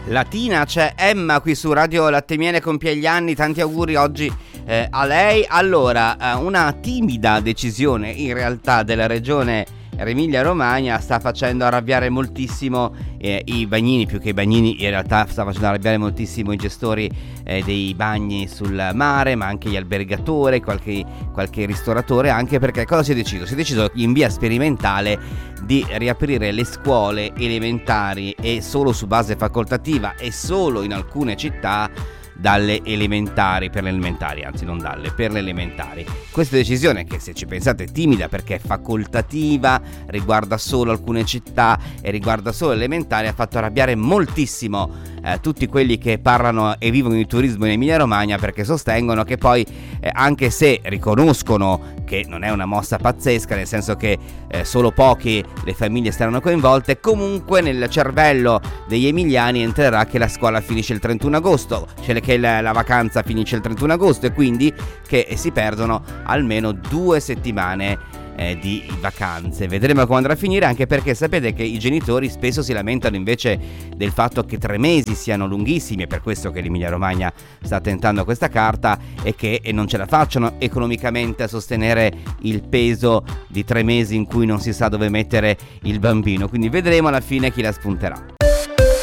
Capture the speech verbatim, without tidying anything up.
Latina, c'è Emma qui su Radio Latte Miele, compie gli anni, tanti auguri oggi eh, a lei. Allora, eh, una timida decisione in realtà della regione Emilia Romagna sta facendo arrabbiare moltissimo eh, i bagnini, più che i bagnini in realtà sta facendo arrabbiare moltissimo i gestori eh, dei bagni sul mare, ma anche gli albergatori, qualche, qualche ristoratore, anche perché cosa si è deciso? Si è deciso in via sperimentale di riaprire le scuole elementari e solo su base facoltativa e solo in alcune città dalle elementari, per le elementari, anzi non dalle, per le elementari. Questa decisione, che se ci pensate è timida perché è facoltativa, riguarda solo alcune città e riguarda solo le elementari, ha fatto arrabbiare moltissimo eh, tutti quelli che parlano e vivono di turismo in Emilia Romagna, perché sostengono che poi eh, anche se riconoscono che non è una mossa pazzesca, nel senso che eh, solo pochi le famiglie saranno coinvolte, comunque nel cervello degli emiliani entrerà che la scuola finisce il trentuno agosto, cioè che la, la vacanza finisce il trentuno agosto, e quindi che si perdono almeno due settimane eh, di vacanze. Vedremo come andrà a finire, anche perché sapete che i genitori spesso si lamentano invece del fatto che tre mesi siano lunghissimi, è per questo che l'Emilia Romagna sta tentando questa carta e che e non ce la facciano economicamente a sostenere il peso di tre mesi in cui non si sa dove mettere il bambino. Quindi vedremo alla fine chi la spunterà.